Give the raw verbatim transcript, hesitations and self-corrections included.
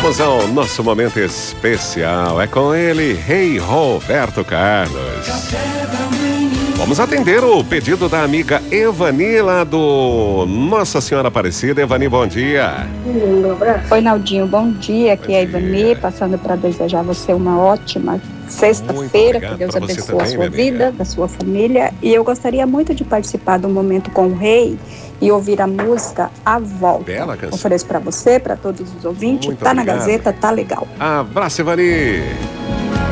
Vamos ao nosso momento especial. É com ele, Rei Roberto Carlos. Vamos atender o pedido da amiga Evani, lá do Nossa Senhora Aparecida. Evani, bom dia. Oi, Naldinho, bom dia. Aqui é a Evani, passando para desejar você uma ótima sexta-feira. Que Deus abençoe a sua vida, da sua família. E eu gostaria muito de participar do Momento com o Rei e ouvir a música A Volta. Bela canção. Ofereço para você, para todos os ouvintes. Muito tá obrigado. Na Gazeta, tá legal. Abraço, Evani.